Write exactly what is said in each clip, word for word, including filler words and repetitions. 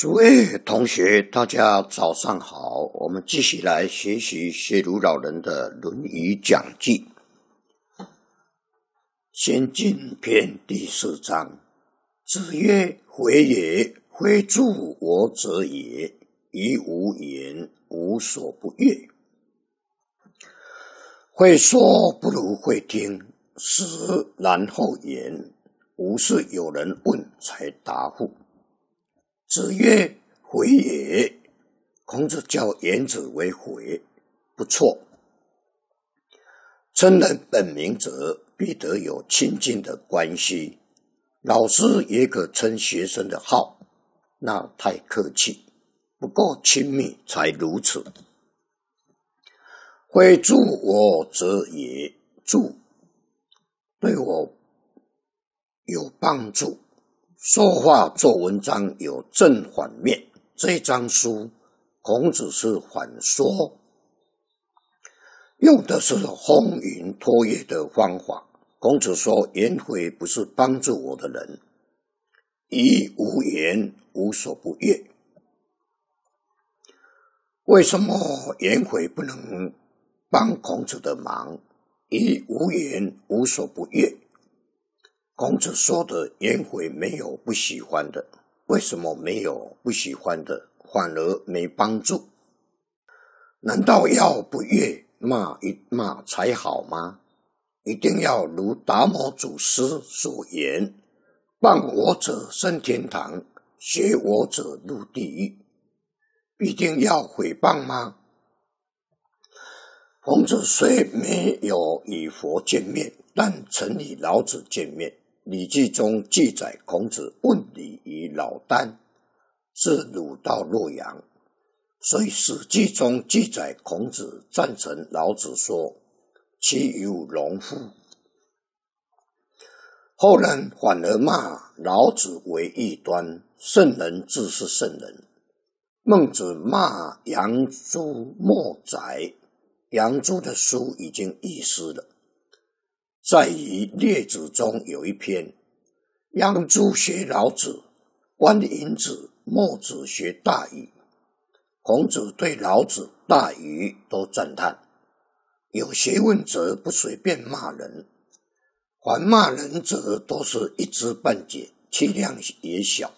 诸位同学，大家早上好，我们继续来学习谢鲁老人的《论语讲记》。先进篇第四章，子曰：回也，回助我者也，以无言，无所不悦。会说不如会听，思然后言，无事有人问才答复。子曰：回也。孔子叫颜子为回，不错。称人本名者，必得有亲近的关系。老师也可称学生的号，那太客气，不够亲密才如此。会助我者也，助对我有帮助。说话做文章有正反面，这张书孔子是反说，用的是风云托月的方法。孔子说颜回不是帮助我的人，以无言，无所不悦。为什么颜回不能帮孔子的忙？以无言，无所不悦。孔子说的颜回没有不喜欢的，为什么没有不喜欢的，反而没帮助？难道要不悦骂一骂才好吗？一定要如达摩祖师所言，谤我者升天堂，学我者入地狱，必定要毁谤吗？孔子虽没有与佛见面，但曾与老子见面。礼记中记载孔子问礼于老聃，自鲁到洛阳，所以史记中记载孔子赞成老子说其有农夫。后人反而骂老子为异端，圣人自是圣人。孟子骂杨朱莫宰，杨朱的书已经遗失了。在于列子中有一篇，杨朱学老子，关尹子、墨子学大禹。孔子对老子、大禹都赞叹，有学问者不随便骂人，凡骂人者都是一知半解，气量也小。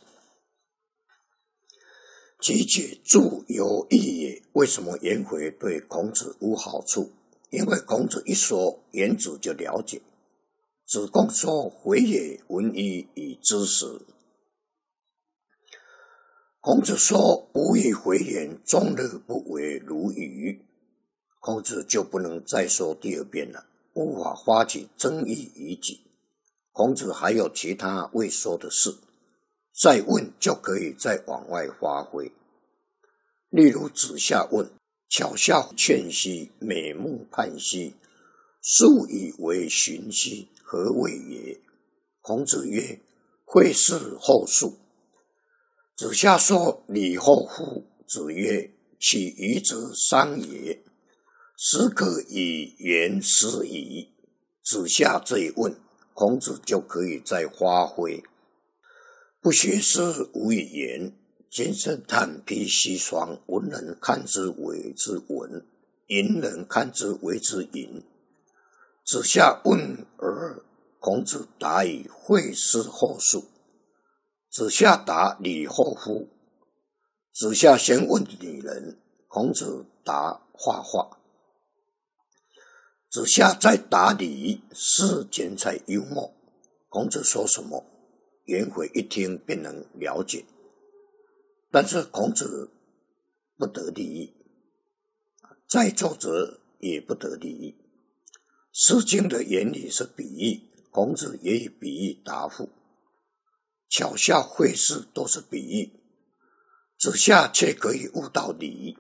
其解助有益也。为什么颜回对孔子无好处？因为孔子一说，颜子就了解。子贡说：回也，闻一以知时。孔子说：吾以回言，终日不为如语。孔子就不能再说第二遍了，无法发起争议于己。孔子还有其他未说的事，再问就可以再往外发挥。例如子夏问：巧笑倩兮，美目盼兮，素以为循兮，何谓也？孔子曰：会是后述。子夏说：礼后乎？子曰：其余则商也，始可以言始矣。子夏这一问，孔子就可以再发挥。不学诗，无以言。金圣叹披西霜，文人看之为之文，淫人看之为之淫。子夏问而孔子答以会是后述。子夏答礼后乎？子夏先问女人，孔子答画画。子夏再答礼，是剪彩幽默。孔子说什么，颜回一听便能了解。但是孔子不得利益，在座者也不得利益。诗经的原理是比喻，孔子也以比喻答复。巧笑会事都是比喻，子夏却可以悟到理。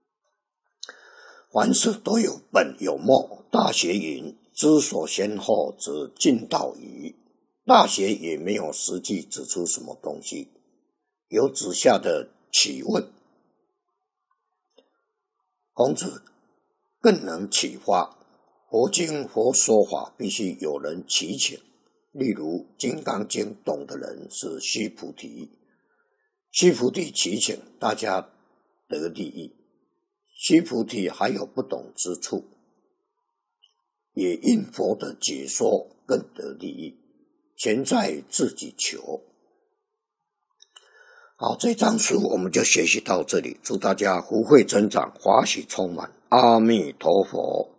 凡事都有本有末，大学云：知所先后，则近道矣。大学也没有实际指出什么东西。有子夏的启问，孔子更能启发。佛经佛说法必须有人启请，例如《金刚经》懂的人是须菩提， 须菩提祈请大家得利益，须菩提还有不懂之处，也因佛的解说更得利益，全在自己求。好，这章书我们就学习到这里，祝大家福慧增长，法喜充满，阿弥陀佛。